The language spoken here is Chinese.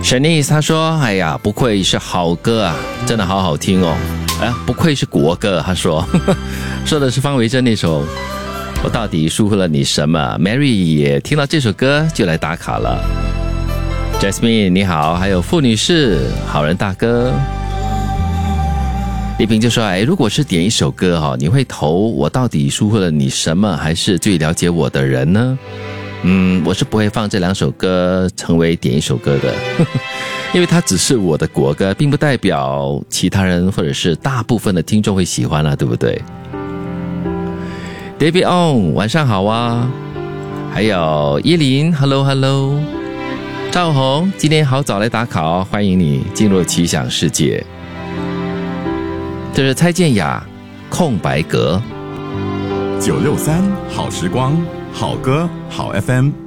Shanice 他说：“哎呀，不愧是好歌啊，真的好好听哦。哎，不愧是国歌。”他说，说的是方维珍那首《我到底疏忽了你什么》。Mary 也听到这首歌就来打卡了。Jasmine 你好，还有傅女士，好人大哥。丽萍就说：“哎，如果是点一首歌你会投我到底疏忽了你什么，还是最了解我的人呢？”我是不会放这两首歌成为点一首歌的，因为它只是我的国歌，并不代表其他人或者是大部分的听众会喜欢啦，对不对 ？David On 晚上好啊，还有依林 Hello， 赵红今天好早来打卡哦，欢迎你进入奇想世界。这是蔡健雅空白格 963好时光，好歌好 FM。